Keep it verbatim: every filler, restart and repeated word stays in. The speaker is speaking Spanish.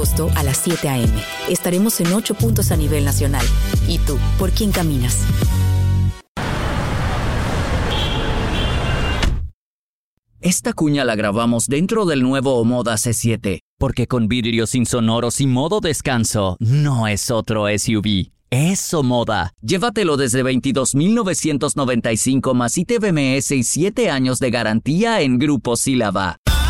agosto a las siete a eme Estaremos en ocho puntos a nivel nacional. ¿Y tú, por quién caminas? Esta cuña la grabamos dentro del nuevo Omoda ce siete, porque con vidrios insonoros y modo descanso, no es otro ese u ve. Es Omoda. Llévatelo desde veintidós mil novecientos noventa y cinco más I T V M S y siete años de garantía en Grupo Sílaba.